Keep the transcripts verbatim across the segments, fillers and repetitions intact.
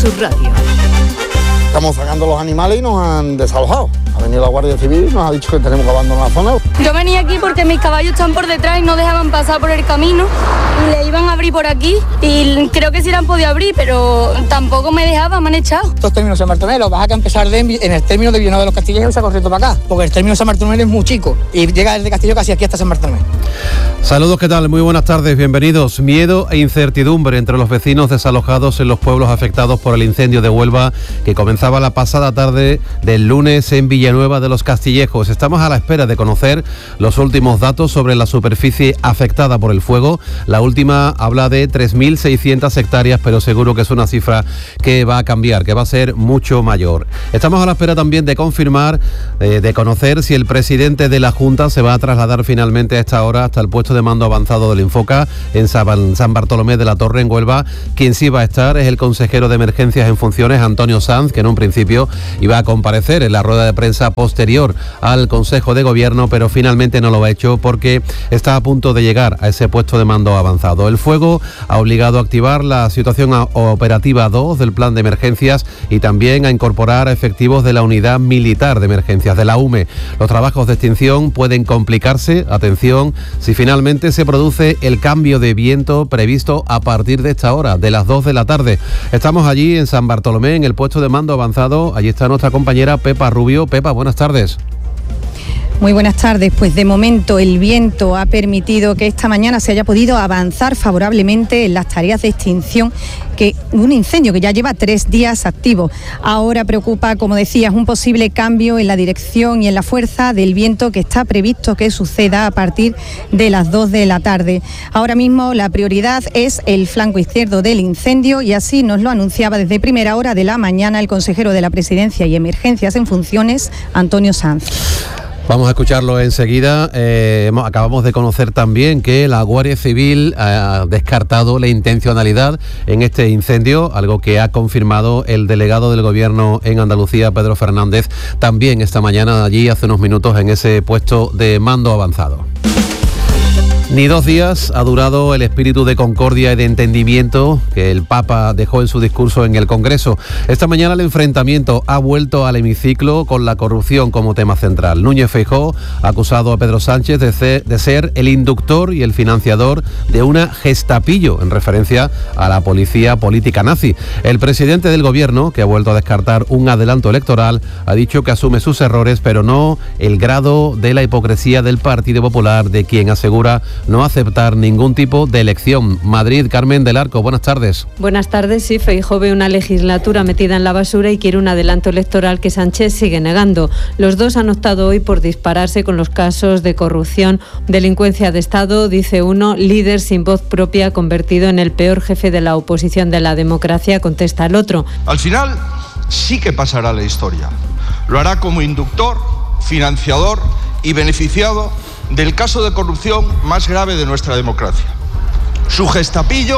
Sur Radio. Estamos sacando los animales y nos han desalojado. Ha venido la Guardia Civil y nos ha dicho que tenemos que abandonar la zona. Yo venía aquí porque mis caballos están por detrás y no dejaban pasar por el camino. Le iban a abrir por aquí y creo que sí la han podido abrir, pero tampoco me dejaban, me han echado. Estos términos de San Bartolomé los vas a empezar de, en el término de Villanueva de los Castillejos y se ha corrido para acá, porque el término de San Bartolomé es muy chico y llega desde Castillo casi aquí hasta San Bartolomé. Saludos, ¿qué tal? Muy buenas tardes, bienvenidos. Miedo e incertidumbre entre los vecinos desalojados en los pueblos afectados por el incendio de Huelva que comenzaba la pasada tarde del lunes en Villanueva de los Castillejos. Estamos a la espera de conocer los últimos datos sobre la superficie afectada por el fuego. La última habla de tres mil seiscientas hectáreas, pero seguro que es una cifra que va a cambiar, que va a ser mucho mayor. Estamos a la espera también de confirmar, eh, de conocer si el presidente de la Junta se va a trasladar finalmente a esta hora hasta el puesto de mando avanzado del Infoca en San Bartolomé de la Torre, en Huelva. Quien sí va a estar es el consejero de Emergencias en funciones, Antonio Sanz, que en un principio iba a comparecer en la rueda de prensa posterior al Consejo de Gobierno, pero finalmente no lo ha hecho porque está a punto de llegar a ese puesto de mando avanzado. El fuego ha obligado a activar la situación operativa dos del plan de emergencias y también a incorporar efectivos de la unidad militar de emergencias, de la U M E. Los trabajos de extinción pueden complicarse, atención, si finalmente se produce el cambio de viento previsto a partir de esta hora, de las dos de la tarde. Estamos allí en San Bartolomé, en el puesto de mando avanzado. Allí está nuestra compañera Pepa Rubio. Pepa, buenas tardes. Muy buenas tardes. Pues de momento el viento ha permitido que esta mañana se haya podido avanzar favorablemente en las tareas de extinción, que un incendio que ya lleva tres días activo. Ahora preocupa, como decías, un posible cambio en la dirección y en la fuerza del viento que está previsto que suceda a partir de las dos de la tarde. Ahora mismo la prioridad es el flanco izquierdo del incendio y así nos lo anunciaba desde primera hora de la mañana el consejero de la Presidencia y Emergencias en funciones, Antonio Sanz. Vamos a escucharlo enseguida. Eh, hemos, acabamos de conocer también que la Guardia Civil ha descartado la intencionalidad en este incendio, algo que ha confirmado el delegado del Gobierno en Andalucía, Pedro Fernández, también esta mañana allí hace unos minutos en ese puesto de mando avanzado. Ni dos días ha durado el espíritu de concordia y de entendimiento que el Papa dejó en su discurso en el Congreso. Esta mañana el enfrentamiento ha vuelto al hemiciclo con la corrupción como tema central. Núñez Feijóo ha acusado a Pedro Sánchez de ser, de ser el inductor y el financiador de una gestapillo, en referencia a la policía política nazi. El presidente del Gobierno, que ha vuelto a descartar un adelanto electoral, ha dicho que asume sus errores, pero no el grado de la hipocresía del Partido Popular, de quien asegura no aceptar ningún tipo de elección. Madrid, Carmen del Arco, buenas tardes. Buenas tardes, sí, Feijóo ve una legislatura metida en la basura y quiere un adelanto electoral que Sánchez sigue negando. Los dos han optado hoy por dispararse con los casos de corrupción, delincuencia de Estado, dice uno, líder sin voz propia convertido en el peor jefe de la oposición de la democracia, contesta el otro. Al final sí que pasará la historia. Lo hará como inductor, financiador y beneficiado del caso de corrupción más grave de nuestra democracia. Su gestapillo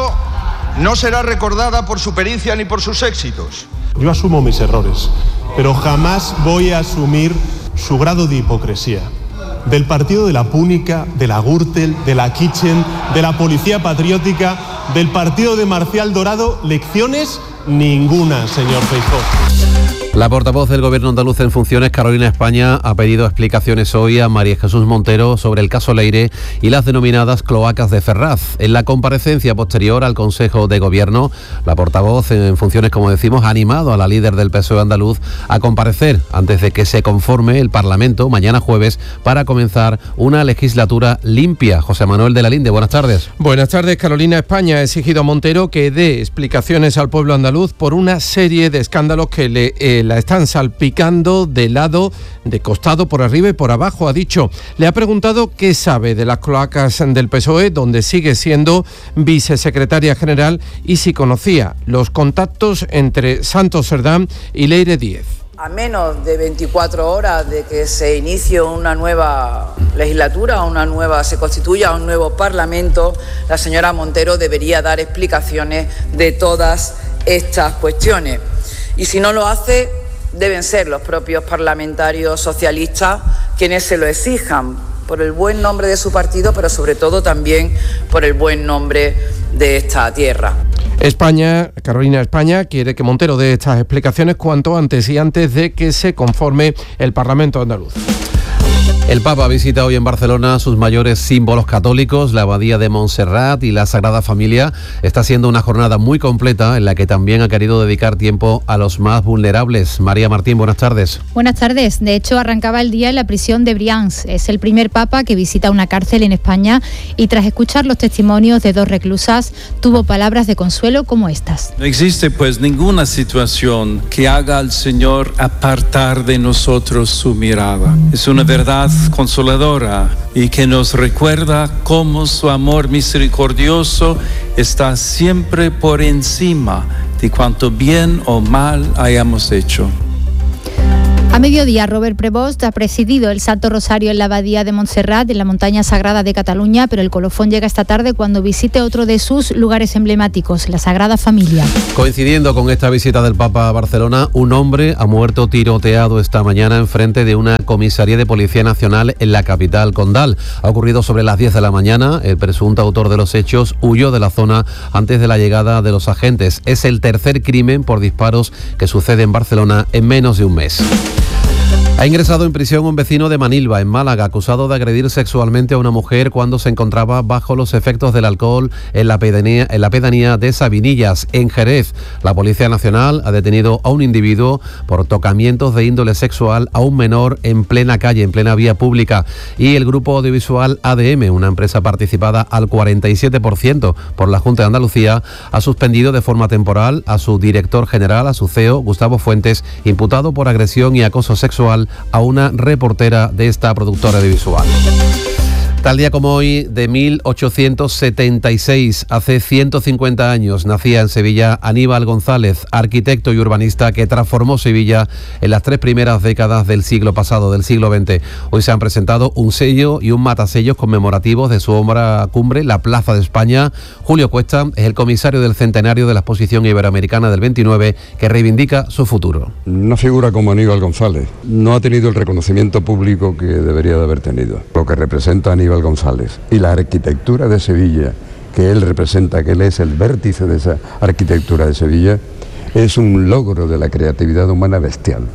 no será recordada por su pericia ni por sus éxitos. Yo asumo mis errores, pero jamás voy a asumir su grado de hipocresía. Del partido de la Púnica, de la Gürtel, de la Kitchen, de la Policía Patriótica, del partido de Marcial Dorado, lecciones ninguna, señor Feijóo. La portavoz del Gobierno andaluz en funciones, Carolina España, ha pedido explicaciones hoy a María Jesús Montero sobre el caso Leire y las denominadas cloacas de Ferraz. En la comparecencia posterior al Consejo de Gobierno, la portavoz en funciones, como decimos, ha animado a la líder del P S O E andaluz a comparecer antes de que se conforme el Parlamento mañana jueves para comenzar una legislatura limpia. José Manuel de la Linde, buenas tardes. Buenas tardes. Carolina España ha exigido a Montero que dé explicaciones al pueblo andaluz por una serie de escándalos que le eh, la están salpicando de lado, de costado, por arriba y por abajo, ha dicho. Le ha preguntado qué sabe de las cloacas del P S O E, donde sigue siendo vicesecretaria general, y si conocía los contactos entre Santos Cerdán y Leire Díez. A menos de veinticuatro horas de que se inicie una nueva legislatura, una nueva, se constituya un nuevo Parlamento, la señora Montero debería dar explicaciones de todas estas cuestiones. Y si no lo hace, deben ser los propios parlamentarios socialistas quienes se lo exijan, por el buen nombre de su partido, pero sobre todo también por el buen nombre de esta tierra. España, Carolina España, quiere que Montero dé estas explicaciones cuanto antes y antes de que se conforme el Parlamento andaluz. El Papa visita hoy en Barcelona sus mayores símbolos católicos, la Abadía de Montserrat y la Sagrada Familia. Está siendo una jornada muy completa en la que también ha querido dedicar tiempo a los más vulnerables. María Martín, buenas tardes. Buenas tardes. De hecho, arrancaba el día en la prisión de Brians. Es el primer Papa que visita una cárcel en España y tras escuchar los testimonios de dos reclusas, tuvo palabras de consuelo como estas. No existe pues ninguna situación que haga al Señor apartar de nosotros su mirada. Es una verdad consoladora y que nos recuerda cómo su amor misericordioso está siempre por encima de cuanto bien o mal hayamos hecho. A mediodía, Robert Prevost ha presidido el Santo Rosario en la Abadía de Montserrat, en la montaña sagrada de Cataluña, pero el colofón llega esta tarde cuando visite otro de sus lugares emblemáticos, la Sagrada Familia. Coincidiendo con esta visita del Papa a Barcelona, un hombre ha muerto tiroteado esta mañana enfrente de una comisaría de Policía Nacional en la capital condal. Ha ocurrido sobre las diez de la mañana. El presunto autor de los hechos huyó de la zona antes de la llegada de los agentes. Es el tercer crimen por disparos que sucede en Barcelona en menos de un mes. Ha ingresado en prisión un vecino de Manilva, en Málaga, acusado de agredir sexualmente a una mujer cuando se encontraba bajo los efectos del alcohol en la pedanía, en la pedanía de Sabinillas, en Jerez. La Policía Nacional ha detenido a un individuo por tocamientos de índole sexual a un menor en plena calle, en plena vía pública. Y el grupo audiovisual A D M, una empresa participada al cuarenta y siete por ciento por la Junta de Andalucía, ha suspendido de forma temporal a su director general, a su C E O, Gustavo Fuentes, imputado por agresión y acoso sexual a una reportera de esta productora audiovisual. Tal día como hoy, de mil ochocientos setenta y seis, hace ciento cincuenta años, nacía en Sevilla Aníbal González, arquitecto y urbanista que transformó Sevilla en las tres primeras décadas del siglo pasado, del siglo veinte. Hoy se han presentado un sello y un matasellos conmemorativos de su obra cumbre, La Plaza de España. Julio Cuesta es el comisario del centenario de la Exposición Iberoamericana del veintinueve, que reivindica su futuro. Una figura como Aníbal González no ha tenido el reconocimiento público que debería de haber tenido. Lo que representa Aníbal González y la arquitectura de Sevilla que él representa, que él es el vértice de esa arquitectura de Sevilla, es un logro de la creatividad humana bestial.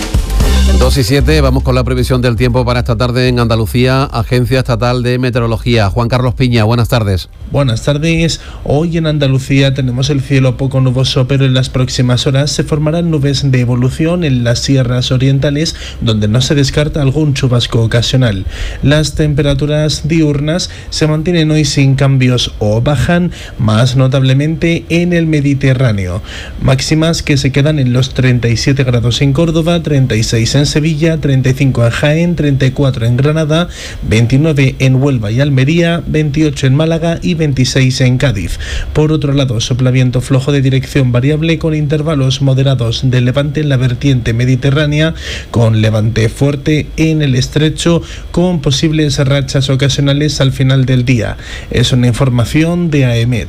dos y siete, vamos con la previsión del tiempo para esta tarde en Andalucía, Agencia Estatal de Meteorología. Juan Carlos Piña, buenas tardes. Buenas tardes. Hoy en Andalucía tenemos el cielo poco nuboso, pero en las próximas horas se formarán nubes de evolución en las sierras orientales, donde no se descarta algún chubasco ocasional. Las temperaturas diurnas se mantienen hoy sin cambios o bajan, más notablemente en el Mediterráneo. Máximas que se quedan en los treinta y siete grados en Córdoba, treinta y seis en Sevilla, treinta y cinco en Jaén, treinta y cuatro en Granada, veintinueve en Huelva y Almería, veintiocho en Málaga y veintiséis en Cádiz. Por otro lado, sopla viento flojo de dirección variable con intervalos moderados de levante en la vertiente mediterránea, con levante fuerte en el estrecho, con posibles rachas ocasionales al final del día. Es una información de AEMET.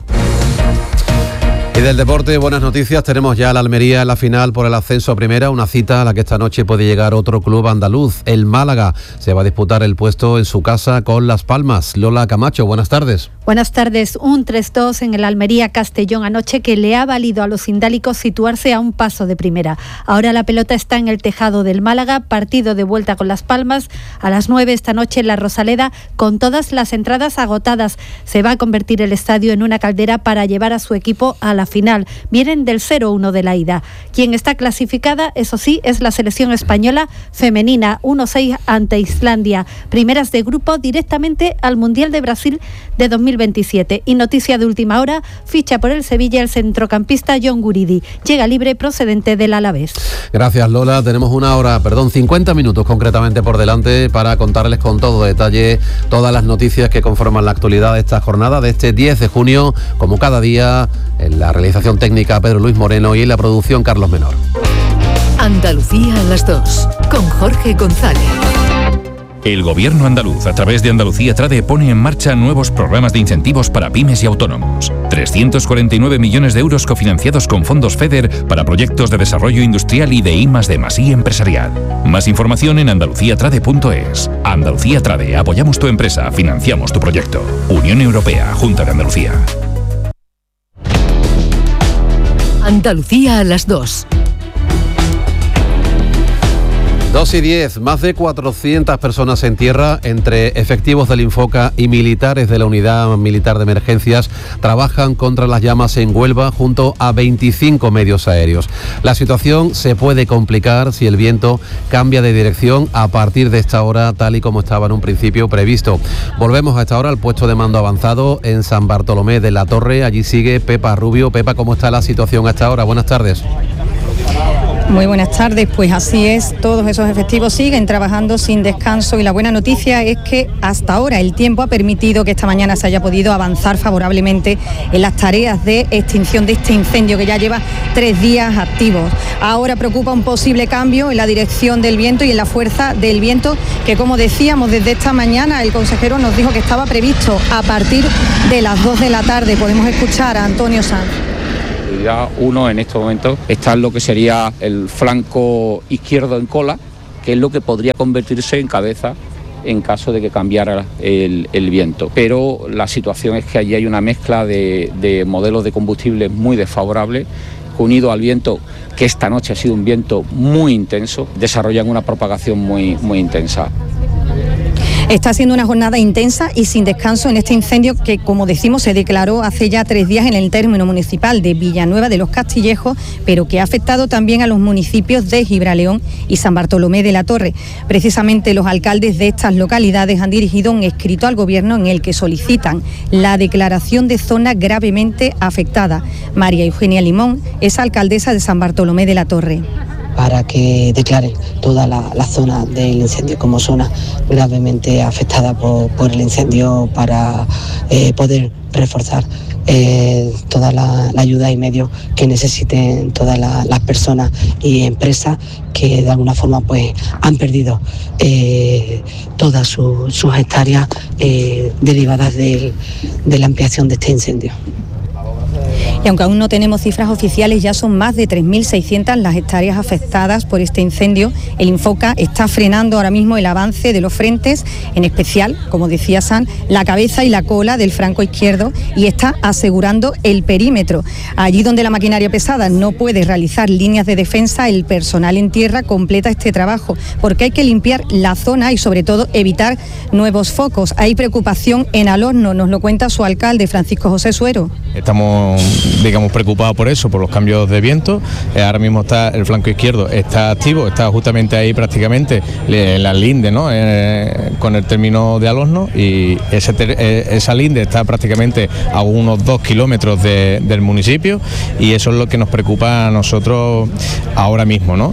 Y del deporte, buenas noticias. Tenemos ya a la Almería en la final por el ascenso a primera, una cita a la que esta noche puede llegar otro club andaluz, el Málaga. Se va a disputar el puesto en su casa con Las Palmas. Lola Camacho, buenas tardes. Buenas tardes. Un tres dos en el Almería Castellón anoche que le ha valido a los indálicos situarse a un paso de primera. Ahora la pelota está en el tejado del Málaga, partido de vuelta con Las Palmas a las nueve esta noche en la Rosaleda, con todas las entradas agotadas. Se va a convertir el estadio en una caldera para llevar a su equipo a la final. Vienen del cero uno de la ida. Quien está clasificada, eso sí, es la selección española femenina, uno seis ante Islandia. Primeras de grupo directamente al Mundial de Brasil de dos mil veintisiete. Y noticia de última hora, ficha por el Sevilla el centrocampista John Guridi. Llega libre procedente del Alavés. Gracias, Lola. Tenemos una hora, perdón, cincuenta minutos concretamente por delante para contarles con todo detalle todas las noticias que conforman la actualidad de esta jornada de este diez de junio, como cada día, en la realización técnica Pedro Luis Moreno y en la producción Carlos Menor. Andalucía a las dos, con Jorge González. El Gobierno andaluz, a través de Andalucía Trade, pone en marcha nuevos programas de incentivos para pymes y autónomos. trescientos cuarenta y nueve millones de euros cofinanciados con fondos FEDER para proyectos de desarrollo industrial y de I más D más I empresarial. Más información en andalucía trade punto es. Andalucía Trade, apoyamos tu empresa, financiamos tu proyecto. Unión Europea, Junta de Andalucía. Andalucía a las dos. dos y diez, más de cuatrocientas personas en tierra, entre efectivos del Infoca y militares de la Unidad Militar de Emergencias, trabajan contra las llamas en Huelva junto a veinticinco medios aéreos. La situación se puede complicar si el viento cambia de dirección a partir de esta hora, tal y como estaba en un principio previsto. Volvemos a esta hora al puesto de mando avanzado en San Bartolomé de la Torre. Allí sigue Pepa Rubio. Pepa, ¿cómo está la situación a esta hora? Buenas tardes. Muy buenas tardes, pues así es, todos esos efectivos siguen trabajando sin descanso y la buena noticia es que hasta ahora el tiempo ha permitido que esta mañana se haya podido avanzar favorablemente en las tareas de extinción de este incendio que ya lleva tres días activos. Ahora preocupa un posible cambio en la dirección del viento y en la fuerza del viento que, como decíamos, desde esta mañana el consejero nos dijo que estaba previsto a partir de las dos de la tarde. Podemos escuchar a Antonio Sanz. Uno en estos momentos está en lo que sería el flanco izquierdo en cola, que es lo que podría convertirse en cabeza en caso de que cambiara el, el viento. Pero la situación es que allí hay una mezcla de, de modelos de combustible muy desfavorables, unido al viento, que esta noche ha sido un viento muy intenso, desarrollan una propagación muy, muy intensa. Está siendo una jornada intensa y sin descanso en este incendio que, como decimos, se declaró hace ya tres días en el término municipal de Villanueva de los Castillejos, pero que ha afectado también a los municipios de Gibraleón y San Bartolomé de la Torre. Precisamente los alcaldes de estas localidades han dirigido un escrito al Gobierno en el que solicitan la declaración de zona gravemente afectada. María Eugenia Limón es alcaldesa de San Bartolomé de la Torre. Para que declare toda la, la zona del incendio como zona gravemente afectada por, por el incendio para eh, poder reforzar eh, toda la, la ayuda y medios que necesiten todas la, las personas y empresas que de alguna forma pues han perdido eh, todas su, sus hectáreas eh, derivadas de, de la ampliación de este incendio. Y aunque aún no tenemos cifras oficiales, ya son más de tres mil seiscientas las hectáreas afectadas por este incendio. El Infoca está frenando ahora mismo el avance de los frentes, en especial, como decía San, la cabeza y la cola del flanco izquierdo, y está asegurando el perímetro. Allí donde la maquinaria pesada no puede realizar líneas de defensa, el personal en tierra completa este trabajo, porque hay que limpiar la zona y sobre todo evitar nuevos focos. Hay preocupación en Alorno, nos lo cuenta su alcalde, Francisco José Suero. Estamos, digamos, preocupados por eso, por los cambios de viento. Eh, ahora mismo está el flanco izquierdo, está activo, está justamente ahí prácticamente en la linde, ¿no? Eh, con el término de Alorno, y ese ter, eh, esa linde está prácticamente a unos dos kilómetros de, del municipio, y eso es lo que nos preocupa a nosotros ahora mismo, ¿no?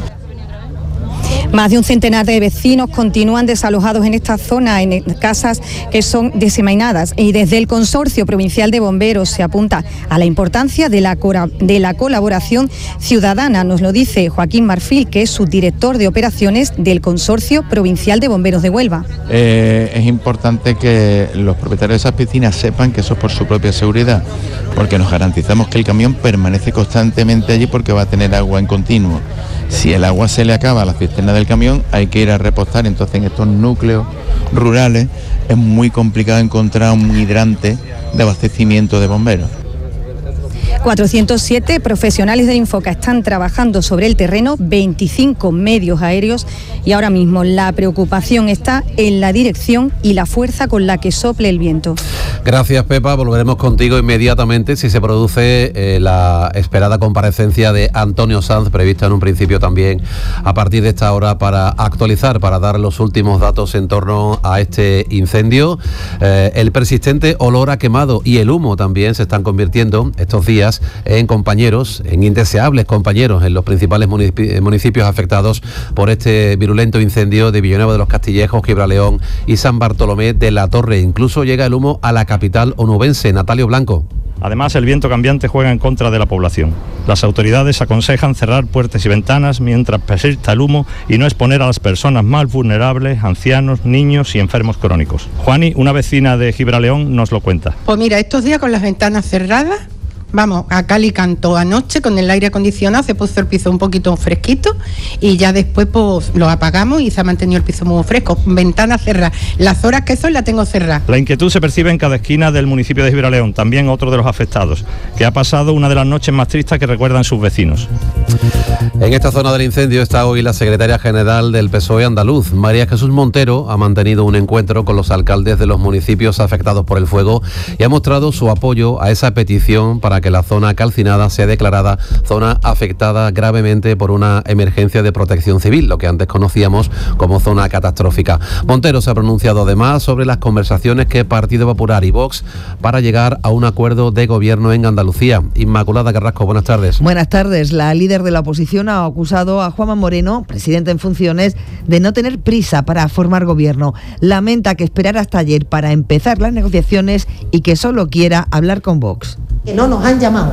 Más de un centenar de vecinos continúan desalojados en esta zona, en casas que son desemainadas, y desde el Consorcio Provincial de Bomberos se apunta a la importancia de la, de la colaboración ciudadana. Nos lo dice Joaquín Marfil, que es subdirector de operaciones del Consorcio Provincial de Bomberos de Huelva. Eh, es importante que los propietarios de esas piscinas sepan que eso es por su propia seguridad, porque nos garantizamos que el camión permanece constantemente allí porque va a tener agua en continuo. Si el agua se le acaba a la cisterna del camión, hay que ir a repostar. Entonces, en estos núcleos rurales es muy complicado encontrar un hidrante de abastecimiento de bomberos. cuatrocientos siete profesionales del Infoca están trabajando sobre el terreno, veinticinco medios aéreos, y ahora mismo la preocupación está en la dirección y la fuerza con la que sople el viento. Gracias, Pepa. Volveremos contigo inmediatamente si se produce eh, la esperada comparecencia de Antonio Sanz, prevista en un principio también a partir de esta hora, para actualizar, para dar los últimos datos en torno a este incendio. Eh, el persistente olor a quemado y el humo también se están convirtiendo estos días en compañeros, en indeseables compañeros en los principales municipios afectados por este virulento incendio de Villanueva de los Castillejos, Gibraleón y San Bartolomé de la Torre. Incluso llega el humo a la capital onubense. Natalio Blanco. Además, el viento cambiante juega en contra de la población. Las autoridades aconsejan cerrar puertas y ventanas mientras persista el humo y no exponer a las personas más vulnerables, ancianos, niños y enfermos crónicos. Juani, una vecina de Gibraleón, nos lo cuenta. Pues mira, estos días con las ventanas cerradas, vamos, a cal y canto. Anoche con el aire acondicionado se puso el piso un poquito fresquito y ya después pues lo apagamos y se ha mantenido el piso muy fresco. Ventanas cerradas. Las horas que son las tengo cerradas. La inquietud se percibe en cada esquina del municipio de Gibraleón, también otro de los afectados, que ha pasado una de las noches más tristes que recuerdan sus vecinos. En esta zona del incendio está hoy la secretaria general del P S O E andaluz. María Jesús Montero ha mantenido un encuentro con los alcaldes de los municipios afectados por el fuego y ha mostrado su apoyo a esa petición para que la zona calcinada sea declarada zona afectada gravemente por una emergencia de protección civil, lo que antes conocíamos como zona catastrófica. Montero se ha pronunciado además sobre las conversaciones que Partido Popular y Vox para llegar a un acuerdo de gobierno en Andalucía. Inmaculada Carrasco, buenas tardes. Buenas tardes. La líder de la oposición ha acusado a Juanma Moreno, presidente en funciones, de no tener prisa para formar gobierno. Lamenta que esperara hasta ayer para empezar las negociaciones y que solo quiera hablar con Vox. Que no nos han llamado,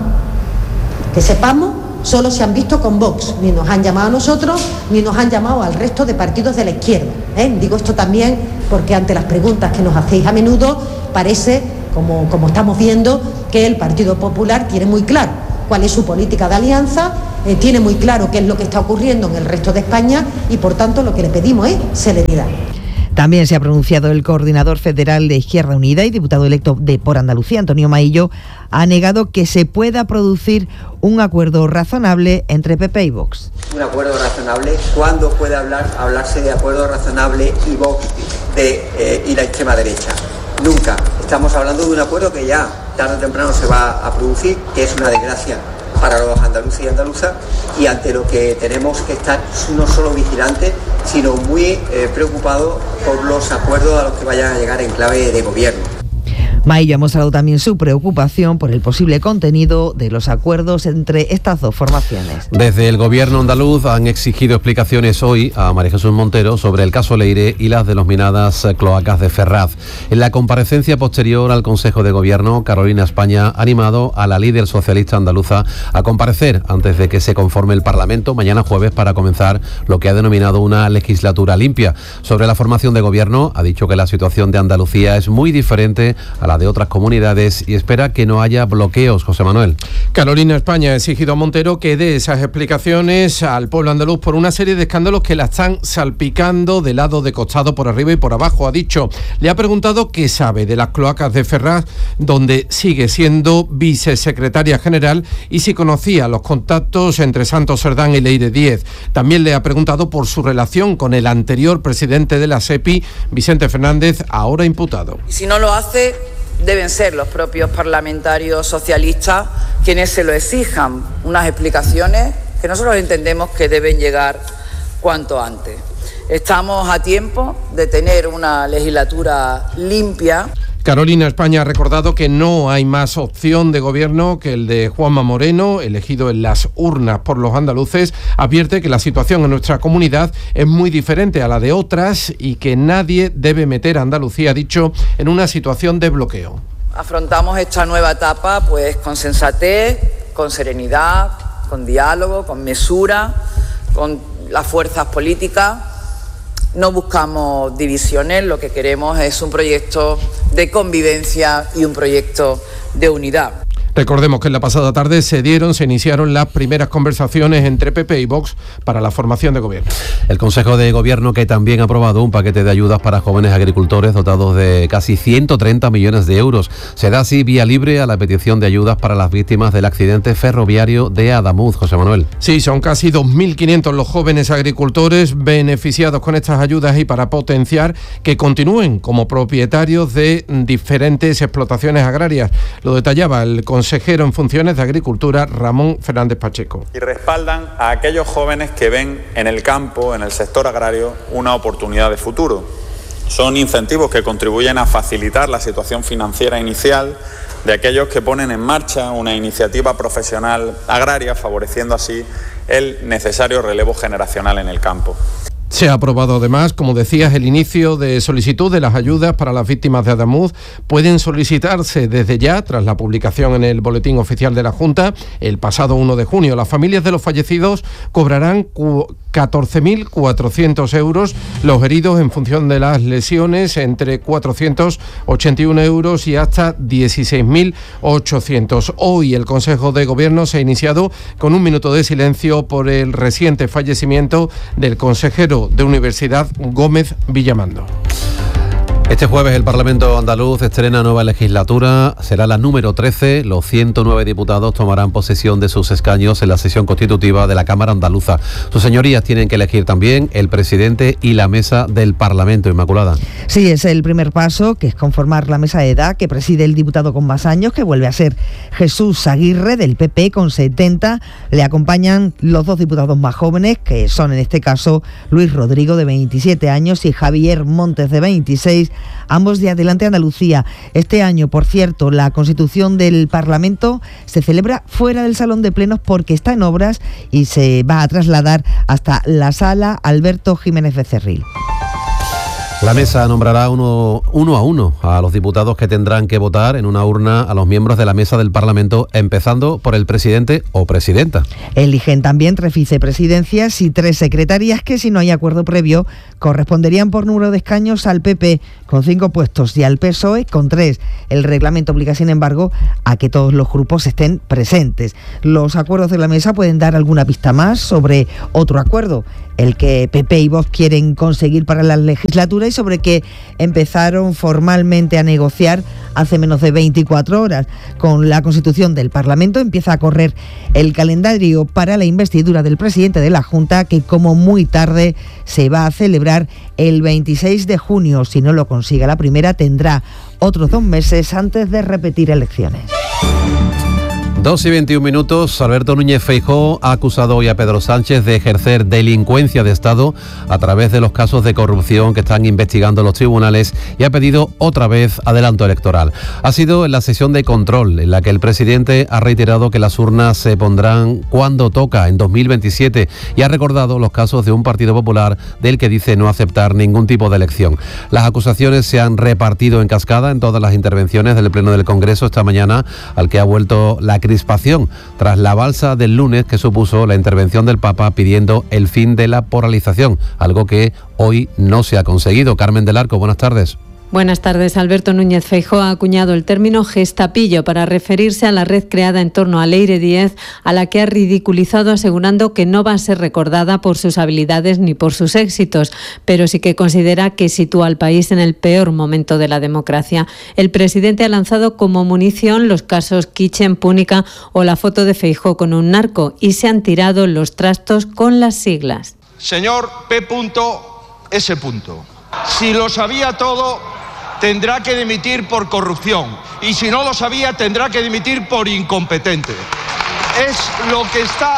que sepamos, solo se han visto con Vox, ni nos han llamado a nosotros, ni nos han llamado al resto de partidos de la izquierda. ¿eh? Digo esto también porque ante las preguntas que nos hacéis a menudo, parece, como, como estamos viendo, que el Partido Popular tiene muy claro cuál es su política de alianza, eh, tiene muy claro qué es lo que está ocurriendo en el resto de España y por tanto lo que le pedimos es celeridad. También se ha pronunciado el coordinador federal de Izquierda Unida y diputado electo de por Andalucía, Antonio Maillo, ha negado que se pueda producir un acuerdo razonable entre P P y Vox. Un acuerdo razonable, ¿cuándo puede hablar, hablarse de acuerdo razonable y Vox de, eh, y la extrema derecha? Nunca. Estamos hablando de un acuerdo que ya tarde o temprano se va a producir, que es una desgracia para los andaluces y andaluzas, y ante lo que tenemos que estar no solo vigilantes, sino muy eh, preocupados por los acuerdos a los que vayan a llegar en clave de gobierno. Maillo ha mostrado también su preocupación por el posible contenido de los acuerdos entre estas dos formaciones. Desde el gobierno andaluz han exigido explicaciones hoy a María Jesús Montero sobre el caso Leire y las denominadas cloacas de Ferraz. En la comparecencia posterior al Consejo de Gobierno, Carolina España ha animado a la líder socialista andaluza a comparecer antes de que se conforme el Parlamento mañana jueves para comenzar lo que ha denominado una legislatura limpia. Sobre la formación de gobierno, ha dicho que la situación de Andalucía es muy diferente a la de otras comunidades y espera que no haya bloqueos. José Manuel. Carolina España ha exigido a Montero que dé esas explicaciones al pueblo andaluz por una serie de escándalos que la están salpicando de lado de costado, por arriba y por abajo. Ha dicho, le ha preguntado qué sabe de las cloacas de Ferraz, donde sigue siendo vicesecretaria general, y si conocía los contactos entre Santos Cerdán y Leire Díez. También le ha preguntado por su relación con el anterior presidente de la SEPI, Vicente Fernández, ahora imputado. Y si no lo hace, deben ser los propios parlamentarios socialistas quienes se lo exijan, unas explicaciones que nosotros entendemos que deben llegar cuanto antes. Estamos a tiempo de tener una legislatura limpia. Carolina España ha recordado que no hay más opción de gobierno que el de Juanma Moreno, elegido en las urnas por los andaluces. Advierte que la situación en nuestra comunidad es muy diferente a la de otras y que nadie debe meter a Andalucía, ha dicho, en una situación de bloqueo. Afrontamos esta nueva etapa pues con sensatez, con serenidad, con diálogo, con mesura, con las fuerzas políticas. No buscamos divisiones, lo que queremos es un proyecto de convivencia y un proyecto de unidad. Recordemos que en la pasada tarde se dieron, se iniciaron las primeras conversaciones entre P P y Vox para la formación de gobierno. El Consejo de Gobierno, que también ha aprobado un paquete de ayudas para jóvenes agricultores dotados de casi ciento treinta millones de euros. Se da así vía libre a la petición de ayudas para las víctimas del accidente ferroviario de Adamuz. José Manuel. Sí, son casi dos mil quinientos los jóvenes agricultores beneficiados con estas ayudas y para potenciar que continúen como propietarios de diferentes explotaciones agrarias. Lo detallaba el consejero en funciones de Agricultura, Ramón Fernández Pacheco. Y respaldan a aquellos jóvenes que ven en el campo, en el sector agrario, una oportunidad de futuro. Son incentivos que contribuyen a facilitar la situación financiera inicial de aquellos que ponen en marcha una iniciativa profesional agraria, favoreciendo así el necesario relevo generacional en el campo. Se ha aprobado además, como decías, el inicio de solicitud de las ayudas para las víctimas de Adamuz. Pueden solicitarse desde ya, tras la publicación en el Boletín Oficial de la Junta, el pasado uno de junio. Las familias de los fallecidos cobrarán catorce mil cuatrocientos euros, los heridos en función de las lesiones entre cuatrocientos ochenta y uno euros y hasta dieciséis mil ochocientos. Hoy el Consejo de Gobierno se ha iniciado con un minuto de silencio por el reciente fallecimiento del consejero de Universidad Gómez Villamando. Este jueves el Parlamento andaluz estrena nueva legislatura, será la número trece. Los ciento nueve diputados tomarán posesión de sus escaños en la sesión constitutiva de la Cámara Andaluza. Sus señorías tienen que elegir también el presidente y la mesa del Parlamento. Inmaculada. Sí, es el primer paso, que es conformar la mesa de edad que preside el diputado con más años, que vuelve a ser Jesús Aguirre, del P P, con setenta. Le acompañan los dos diputados más jóvenes, que son en este caso Luis Rodrigo, de veintisiete años, y Javier Montes, de veintiséis, ambos de Adelante Andalucía. Este año, por cierto, la constitución del Parlamento se celebra fuera del Salón de Plenos porque está en obras y se va a trasladar hasta la Sala Alberto Jiménez Becerril. La mesa nombrará uno, uno a uno a los diputados que tendrán que votar en una urna a los miembros de la mesa del Parlamento, empezando por el presidente o presidenta. Eligen también tres vicepresidencias y tres secretarías que, si no hay acuerdo previo, corresponderían por número de escaños al P P con cinco puestos y al P S O E con tres. El reglamento obliga, sin embargo, a que todos los grupos estén presentes. Los acuerdos de la mesa pueden dar alguna pista más sobre otro acuerdo, el que P P y Vox quieren conseguir para la legislatura y sobre que empezaron formalmente a negociar hace menos de veinticuatro horas. Con la constitución del Parlamento empieza a correr el calendario para la investidura del presidente de la Junta, que como muy tarde se va a celebrar el veintiséis de junio. Si no lo consigue la primera, tendrá otros dos meses antes de repetir elecciones. dos y veintiún minutos. Alberto Núñez Feijóo ha acusado hoy a Pedro Sánchez de ejercer delincuencia de Estado a través de los casos de corrupción que están investigando los tribunales y ha pedido otra vez adelanto electoral. Ha sido en la sesión de control en la que el presidente ha reiterado que las urnas se pondrán cuando toca, en dos mil veintisiete, y ha recordado los casos de un Partido Popular del que dice no aceptar ningún tipo de elección. Las acusaciones se han repartido en cascada en todas las intervenciones del Pleno del Congreso esta mañana, al que ha vuelto la crispación tras la balsa del lunes que supuso la intervención del Papa pidiendo el fin de la polarización, algo que hoy no se ha conseguido. Carmen del Arco, buenas tardes. Buenas tardes. Alberto Núñez Feijóo ha acuñado el término gestapillo para referirse a la red creada en torno a Leire Díez, a la que ha ridiculizado asegurando que no va a ser recordada por sus habilidades ni por sus éxitos, pero sí que considera que sitúa al país en el peor momento de la democracia. El presidente ha lanzado como munición los casos Kitchen, Púnica o la foto de Feijóo con un narco y se han tirado los trastos con las siglas. Señor P. S. Si lo sabía todo, tendrá que dimitir por corrupción, y si no lo sabía, tendrá que dimitir por incompetente. Es lo que está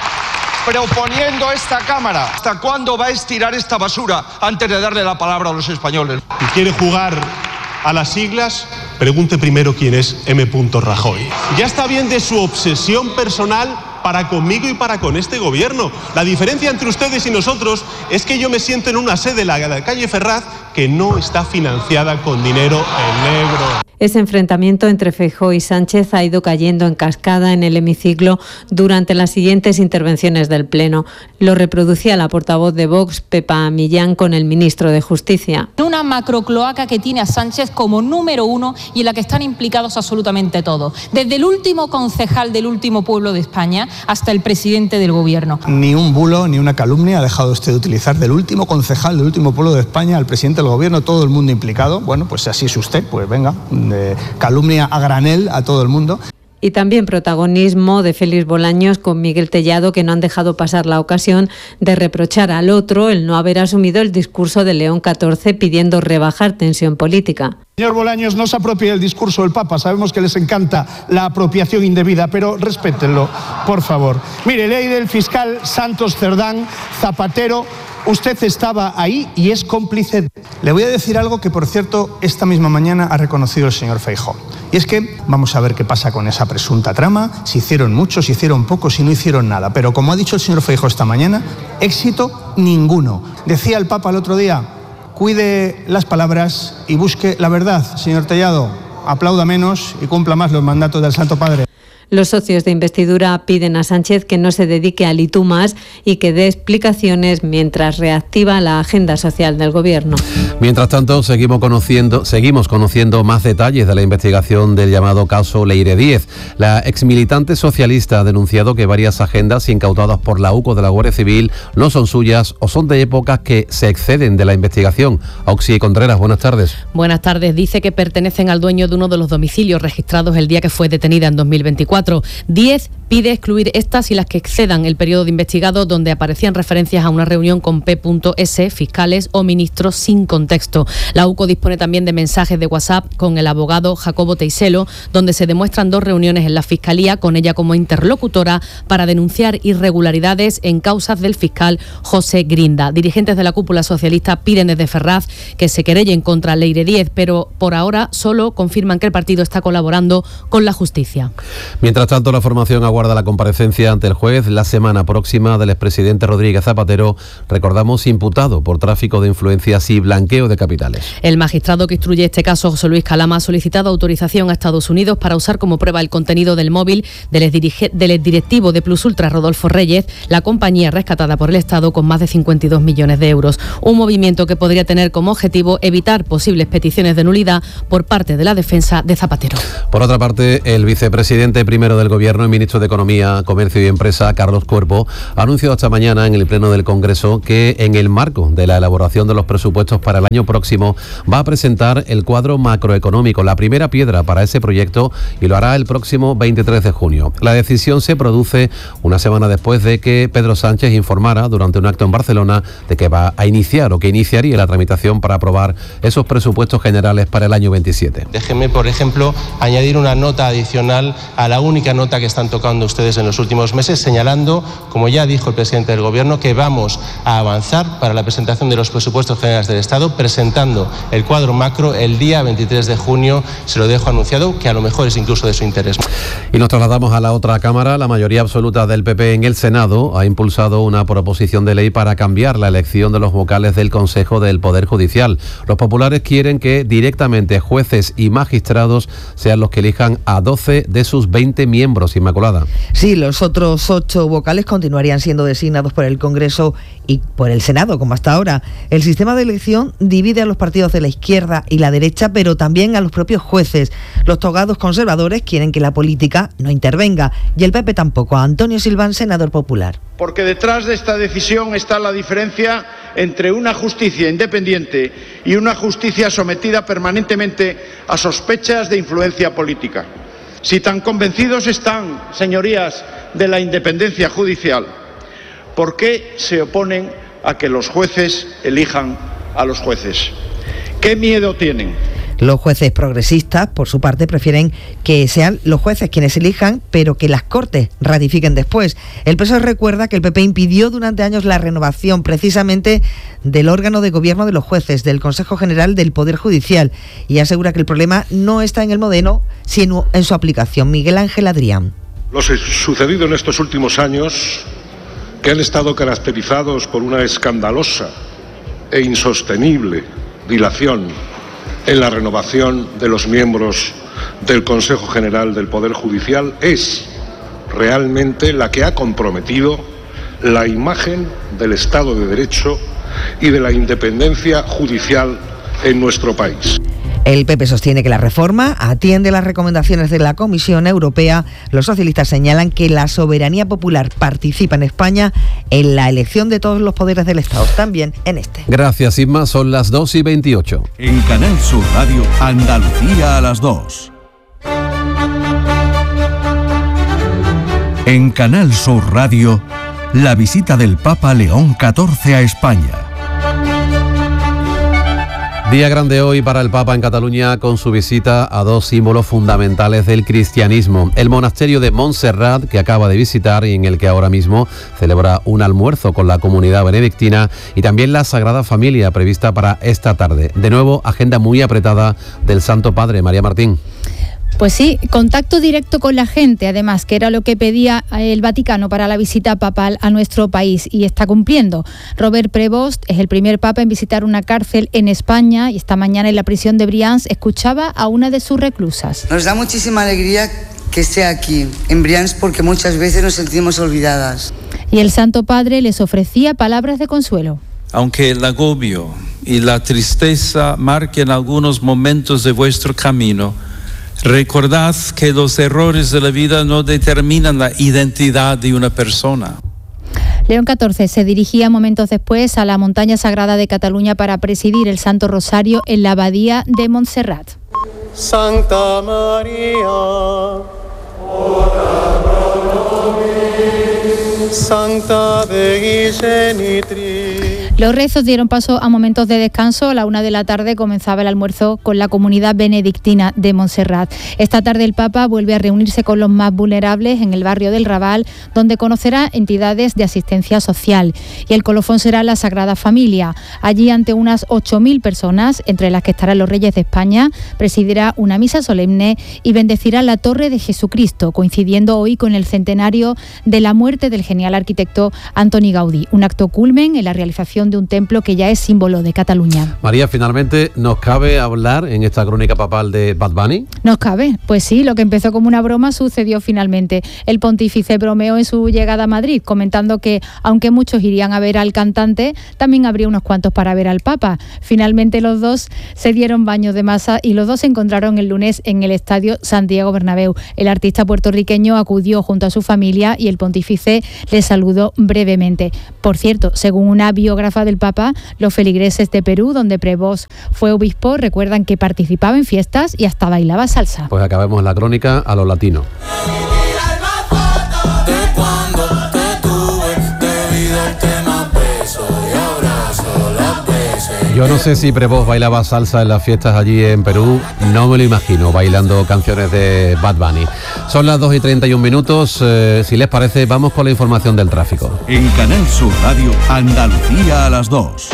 proponiendo esta Cámara. ¿Hasta cuándo va a estirar esta basura antes de darle la palabra a los españoles? Si quiere jugar a las siglas, pregunte primero quién es M. Rajoy. Ya está bien de su obsesión personal para conmigo y para con este gobierno. La diferencia entre ustedes y nosotros es que yo me siento en una sede de la calle Ferraz que no está financiada con dinero en negro. Ese enfrentamiento entre Feijóo y Sánchez ha ido cayendo en cascada en el hemiciclo durante las siguientes intervenciones del Pleno. Lo reproducía la portavoz de Vox, Pepa Millán, con el ministro de Justicia. Una macrocloaca que tiene a Sánchez como número uno y en la que están implicados absolutamente todos. Desde el último concejal del último pueblo de España hasta el presidente del gobierno. Ni un bulo ni una calumnia ha dejado usted de utilizar del último concejal del último pueblo de España al presidente del gobierno, todo el mundo implicado. Bueno, pues así es usted, pues venga, de calumnia a granel a todo el mundo. Y también protagonismo de Félix Bolaños con Miguel Tellado, que no han dejado pasar la ocasión de reprochar al otro el no haber asumido el discurso de León catorce pidiendo rebajar tensión política. Señor Bolaños, no se apropie del discurso del Papa. Sabemos que les encanta la apropiación indebida, pero respétenlo, por favor. Mire, ley del fiscal Santos Cerdán, Zapatero, Usted estaba ahí y es cómplice. Le voy a decir algo que, por cierto, esta misma mañana ha reconocido el señor Feijóo. Y es que vamos a ver qué pasa con esa presunta trama, si hicieron mucho, si hicieron poco, si no hicieron nada. Pero como ha dicho el señor Feijóo esta mañana, éxito ninguno. Decía el Papa el otro día, cuide las palabras y busque la verdad. Señor Tellado, aplauda menos y cumpla más los mandatos del Santo Padre. Los socios de investidura piden a Sánchez que no se dedique a litumas y que dé explicaciones mientras reactiva la agenda social del Gobierno. Mientras tanto, seguimos conociendo, seguimos conociendo más detalles de la investigación del llamado caso Leire Díez. La exmilitante socialista ha denunciado que varias agendas incautadas por la UCO de la Guardia Civil no son suyas o son de épocas que se exceden de la investigación. Auxi Contreras, buenas tardes. Buenas tardes. Dice que pertenecen al dueño de uno de los domicilios registrados el día que fue detenida en dos mil veinticuatro. Díez pide excluir estas y las que excedan el periodo de investigado donde aparecían referencias a una reunión con P S, fiscales o ministros sin contexto. La UCO dispone también de mensajes de WhatsApp con el abogado Jacobo Teiselo, donde se demuestran dos reuniones en la Fiscalía con ella como interlocutora para denunciar irregularidades en causas del fiscal José Grinda. Dirigentes de la cúpula socialista piden desde Ferraz que se querellen contra Leire Díez, pero por ahora solo confirman que el partido está colaborando con la justicia. Mientras tanto, la formación aguarda la comparecencia ante el juez la semana próxima del expresidente Rodríguez Zapatero, recordamos, imputado por tráfico de influencias y blanqueo de capitales. El magistrado que instruye este caso, José Luis Calama, ha solicitado autorización a Estados Unidos para usar como prueba el contenido del móvil del exdirectivo de Plus Ultra, Rodolfo Reyes, la compañía rescatada por el Estado con más de cincuenta y dos millones de euros. Un movimiento que podría tener como objetivo evitar posibles peticiones de nulidad por parte de la defensa de Zapatero. Por otra parte, el vicepresidente primero del Gobierno y ministro de Economía, Comercio y Empresa, Carlos Cuerpo, ha anunciado esta mañana en el Pleno del Congreso que en el marco de la elaboración de los presupuestos para el año próximo va a presentar el cuadro macroeconómico, la primera piedra para ese proyecto, y lo hará el próximo veintitrés de junio. La decisión se produce una semana después de que Pedro Sánchez informara durante un acto en Barcelona de que va a iniciar o que iniciaría la tramitación para aprobar esos presupuestos generales para el año veintisiete. Déjenme, por ejemplo, añadir una nota adicional a la única nota que están tocando ustedes en los últimos meses, señalando, como ya dijo el presidente del Gobierno, que vamos a avanzar para la presentación de los presupuestos generales del Estado, presentando el cuadro macro el día veintitrés de junio. Se lo dejo anunciado, que a lo mejor es incluso de su interés. Y nos trasladamos a la otra Cámara. La mayoría absoluta del P P en el Senado ha impulsado una proposición de ley para cambiar la elección de los vocales del Consejo del Poder Judicial. Los populares quieren que directamente jueces y magistrados sean los que elijan a doce de sus veinte miembros. Inmaculada. Sí, los otros ocho vocales continuarían siendo designados por el Congreso y por el Senado, como hasta ahora. El sistema de elección divide a los partidos de la izquierda y la derecha, pero también a los propios jueces. Los togados conservadores quieren que la política no intervenga y el P P tampoco. Antonio Silván, senador popular. Porque detrás de esta decisión está la diferencia entre una justicia independiente y una justicia sometida permanentemente a sospechas de influencia política. Si tan convencidos están, señorías, de la independencia judicial, ¿por qué se oponen a que los jueces elijan a los jueces? ¿Qué miedo tienen? Los jueces progresistas, por su parte, prefieren que sean los jueces quienes elijan, pero que las Cortes ratifiquen después. El P S O E recuerda que el P P impidió durante años la renovación precisamente del órgano de gobierno de los jueces, del Consejo General del Poder Judicial, y asegura que el problema no está en el modelo, sino en su aplicación. Miguel Ángel Adrián. Lo sucedido en estos últimos años, que han estado caracterizados por una escandalosa e insostenible dilación en la renovación de los miembros del Consejo General del Poder Judicial, es realmente la que ha comprometido la imagen del Estado de Derecho y de la independencia judicial en nuestro país. El P P sostiene que la reforma atiende las recomendaciones de la Comisión Europea. Los socialistas señalan que la soberanía popular participa en España en la elección de todos los poderes del Estado, también en este. Gracias, Isma. Son las dos y veintiocho. En Canal Sur Radio, Andalucía a las dos. En Canal Sur Radio, la visita del Papa León catorce a España. Día grande hoy para el Papa en Cataluña con su visita a dos símbolos fundamentales del cristianismo. El monasterio de Montserrat, que acaba de visitar y en el que ahora mismo celebra un almuerzo con la comunidad benedictina, y también la Sagrada Familia prevista para esta tarde. De nuevo, agenda muy apretada del Santo Padre. María Martín. Pues sí, contacto directo con la gente, además, que era lo que pedía el Vaticano para la visita papal a nuestro país, y está cumpliendo. Robert Prevost es el primer papa en visitar una cárcel en España, y esta mañana en la prisión de Brians escuchaba a una de sus reclusas. Nos da muchísima alegría que esté aquí, en Brians, porque muchas veces nos sentimos olvidadas. Y el Santo Padre les ofrecía palabras de consuelo. Aunque el agobio y la tristeza marquen algunos momentos de vuestro camino, recordad que los errores de la vida no determinan la identidad de una persona. León catorce se dirigía momentos después a la montaña sagrada de Cataluña para presidir el Santo Rosario en la abadía de Montserrat. Santa María, ora pro nobis, Santa Dei Genitri. Los rezos dieron paso a momentos de descanso. A la una de la tarde comenzaba el almuerzo con la comunidad benedictina de Montserrat. Esta tarde el Papa vuelve a reunirse con los más vulnerables en el barrio del Raval, donde conocerá entidades de asistencia social. Y el colofón será la Sagrada Familia. Allí, ante unas ocho mil personas, entre las que estarán los reyes de España, presidirá una misa solemne y bendecirá la Torre de Jesucristo, coincidiendo hoy con el centenario de la muerte del genial arquitecto Antoni Gaudí. Un acto culmen en la realización de un templo que ya es símbolo de Cataluña. María, finalmente, ¿nos cabe hablar en esta crónica papal de Bad Bunny? Nos cabe, pues sí, lo que empezó como una broma sucedió finalmente. El pontífice bromeó en su llegada a Madrid, comentando que, aunque muchos irían a ver al cantante, también habría unos cuantos para ver al Papa. Finalmente los dos se dieron baños de masa y los dos se encontraron el lunes en el estadio Santiago Bernabéu. El artista puertorriqueño acudió junto a su familia y el pontífice le saludó brevemente. Por cierto, según una biógrafa del Papa, los feligreses de Perú, donde Prevost fue obispo, recuerdan que participaba en fiestas y hasta bailaba salsa. Pues acabemos la crónica a lo latino. Yo no sé si Prevost bailaba salsa en las fiestas allí en Perú, no me lo imagino, bailando canciones de Bad Bunny. Son las dos y treinta y un minutos, eh, si les parece, vamos con la información del tráfico. En Canal Sur Radio, Andalucía a las dos.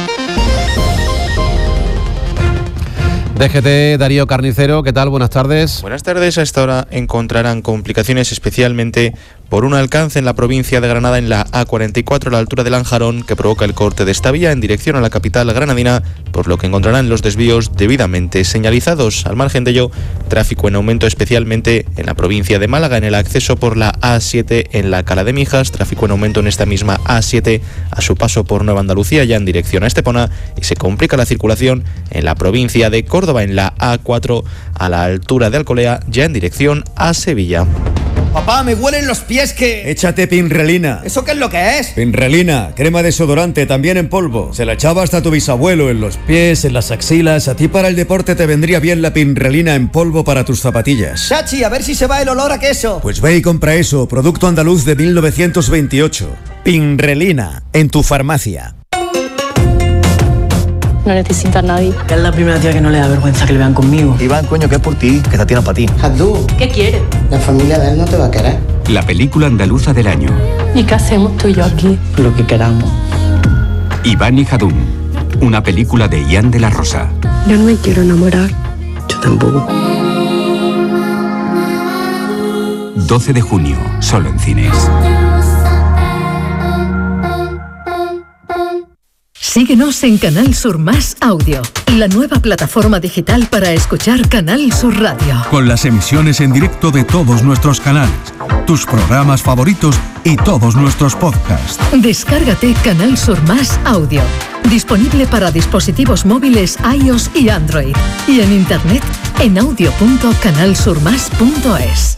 D G T, Darío Carnicero, ¿qué tal? Buenas tardes. Buenas tardes. A esta hora encontrarán complicaciones especialmente por un alcance en la provincia de Granada en la A cuarenta y cuatro a la altura de Lanjarón, que provoca el corte de esta vía en dirección a la capital granadina, por lo que encontrarán los desvíos debidamente señalizados. Al margen de ello, tráfico en aumento especialmente en la provincia de Málaga en el acceso por la A siete en la Cala de Mijas, tráfico en aumento en esta misma A siete a su paso por Nueva Andalucía ya en dirección a Estepona, y se complica la circulación en la provincia de Córdoba en la A cuatro a la altura de Alcolea ya en dirección a Sevilla. Papá, me huelen los pies que... Échate Pinrelina. ¿Eso qué es lo que es? Pinrelina, crema desodorante, también en polvo. Se la echaba hasta tu bisabuelo en los pies, en las axilas. A ti para el deporte te vendría bien la Pinrelina en polvo para tus zapatillas. Chachi, a ver si se va el olor a queso. Pues ve y compra eso, producto andaluz de mil novecientos veintiocho. Pinrelina, en tu farmacia. No necesito a nadie. Es la primera tía que no le da vergüenza que le vean conmigo. Iván, coño, que es por ti, que esta tía no es para ti. Abdú, ¿qué quieres? La familia de él no te va a querer. La película andaluza del año. ¿Y qué hacemos tú y yo aquí? Lo que queramos. Iván y Jadún, una película de Ian de la Rosa. Yo no me quiero enamorar. Yo tampoco. doce de junio, solo en cines. Síguenos en Canal Sur Más Audio, la nueva plataforma digital para escuchar Canal Sur Radio. Con las emisiones en directo de todos nuestros canales, tus programas favoritos y todos nuestros podcasts. Descárgate Canal Sur Más Audio, disponible para dispositivos móviles iOS y Android, y en internet en audio punto canal sur más punto es.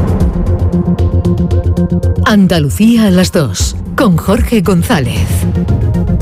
Andalucía a las dos, con Jorge González.